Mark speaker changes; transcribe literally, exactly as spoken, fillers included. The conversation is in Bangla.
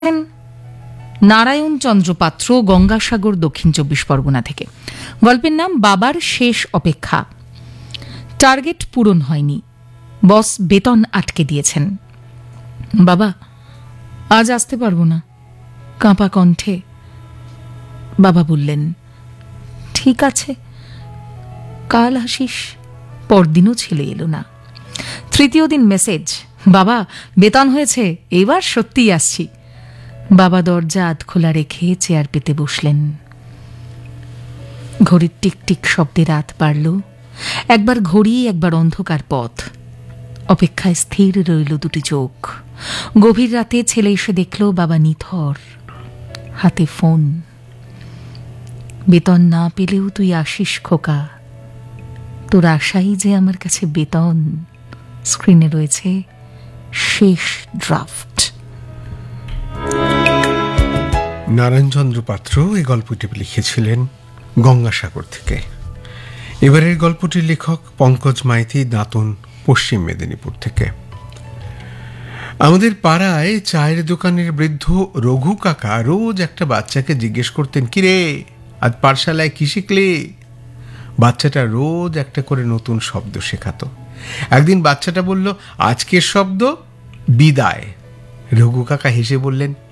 Speaker 1: নারায়ণ চন্দ্র পাত্র, গঙ্গাসাগর, দক্ষিণ চব্বিশ পরগনা থেকে। গল্পের নাম বাবার শেষ অপেক্ষা। টার্গেট পূরণ হয়নি, বস বেতন আটকে দিয়েছেন। বাবা, আজ আসতে পারবো না। কাঁপা কণ্ঠে বাবা বললেন, ঠিক আছে, কাল আসিস। পরদিনও ছেলে এলো না। তৃতীয় দিন মেসেজ, বাবা বেতন হয়েছে, এবার সত্যিই আসছি। বাবা দরজা আধ খোলা রেখে চেয়ার পেতে বসলেন। ঘড়ির টিকটিক শব্দে রাত বাড়ল। একবার ঘড়ি, একবার অন্ধকার পথ। অপেক্ষায় স্থির রইল দুটি চোখ। গভীর রাতে ছেলে এসে দেখল বাবা নিথর, হাতে ফোন। বেতন না পেলেও তুই আসিস খোকা, তোর আশাই যে আমার কাছে বেতন। স্ক্রিনে রয়েছে শেষ ড্রাফট।
Speaker 2: নারায়ণচন্দ্র পাত্র এই গল্পটি লিখেছিলেন গঙ্গাসাগর থেকে। এবারের গল্পটির লেখক পঙ্কজ মাইতি, দাঁতন, পশ্চিম মেদিনীপুর থেকে। আমাদের পাড়ায় চায়ের দোকানের বৃদ্ধ রঘু কাকা রোজ একটা বাচ্চাকে জিজ্ঞেস করতেন, কিরে আজ পাঠশালায় কি শিখলি? বাচ্চাটা রোজ একটা করে নতুন শব্দ শেখাতো। একদিন বাচ্চাটা বলল, আজকের শব্দ বিদায়। রঘু কাকা হেসে বললেন,